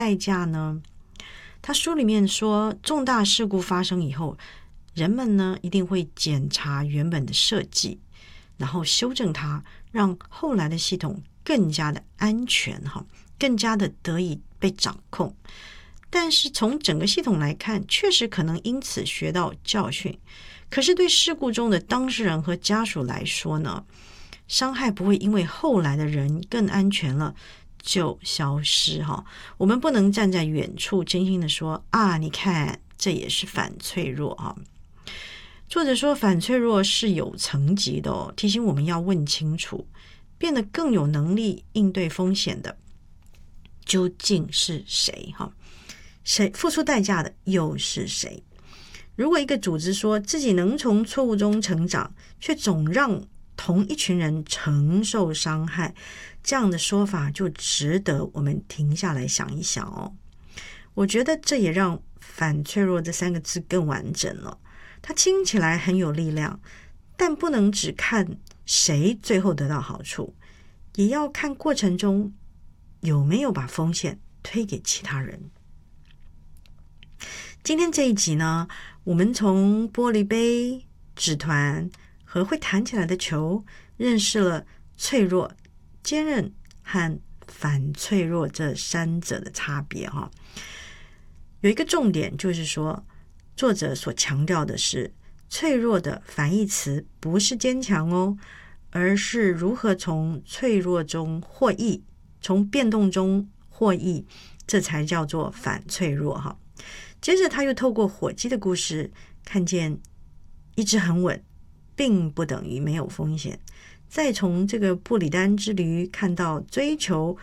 代价呢？他书里面说，重大事故发生以后，人们呢一定会检查原本的设计，然后修正它，让后来的系统更加的安全，更加的得以被掌控。但是从整个系统来看，确实可能因此学到教训。可是对事故中的当事人和家属来说呢，伤害不会因为后来的人更安全了就消失。我们不能站在远处真心的说啊，你看这也是反脆弱。作者说反脆弱是有层级的，提醒我们要问清楚，变得更有能力应对风险的究竟是谁？谁付出代价的又是谁？如果一个组织说自己能从错误中成长，却总让同一群人承受伤害，这样的说法就值得我们停下来想一想哦。我觉得这也让反脆弱这3个字更完整了。它听起来很有力量，但不能只看谁最后得到好处，也要看过程中有没有把风险推给其他人。今天这一集呢，我们从玻璃杯、纸团和会弹起来的球，认识了脆弱、坚韧和反脆弱这3者的差别。有一个重点就是说，作者所强调的是，脆弱的反义词不是坚强哦，而是如何从脆弱中获益，从变动中获益，这才叫做反脆弱。接着他又透过火鸡的故事，看见一直很稳并不等于没有风险，再从这个布里丹之驴看到追求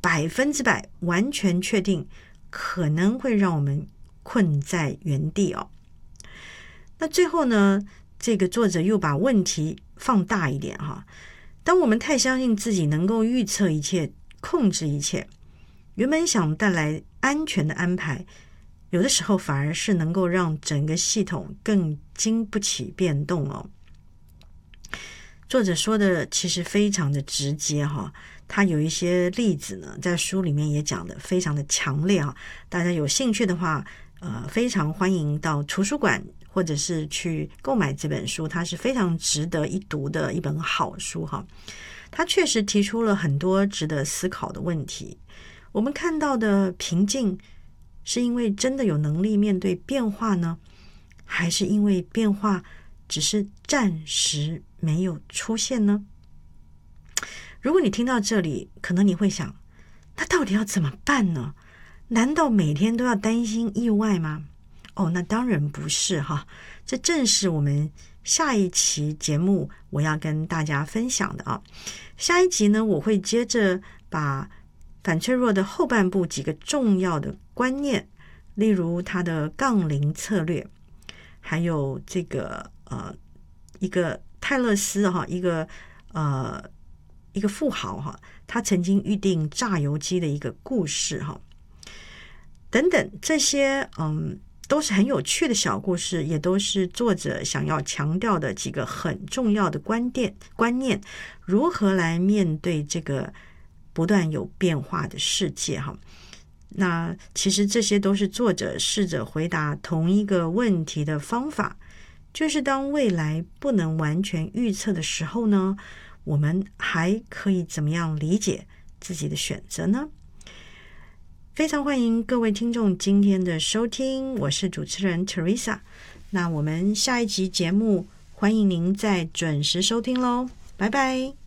100%完全确定可能会让我们困在原地哦。那最后呢，这个作者又把问题放大一点。当我们太相信自己能够预测一切、控制一切，原本想带来安全的安排，有的时候反而是能够让整个系统更经不起变动哦。作者说的其实非常的直接。他有一些例子呢，在书里面也讲的非常的强烈。大家有兴趣的话，非常欢迎到图书馆或者是去购买这本书，它是非常值得一读的一本好书。他确实提出了很多值得思考的问题。我们看到的平静，是因为真的有能力面对变化呢，还是因为变化只是暂时没有出现呢？如果你听到这里，可能你会想，那到底要怎么办呢？难道每天都要担心意外吗？那当然不是。这正是我们下一期节目我要跟大家分享的。下一集呢，我会接着把反脆弱的后半部几个重要的观念，例如它的杠铃策略，还有这个一个泰勒斯一个富豪他曾经预定榨油机的一个故事等等，这些都是很有趣的小故事，也都是作者想要强调的几个很重要的观念，如何来面对这个不断有变化的世界。那其实这些都是作者试着回答同一个问题的方法，就是当未来不能完全预测的时候呢，我们还可以怎么样理解自己的选择呢？非常欢迎各位听众今天的收听，我是主持人 Teresa。 那我们下一集节目欢迎您再准时收听咯，拜拜。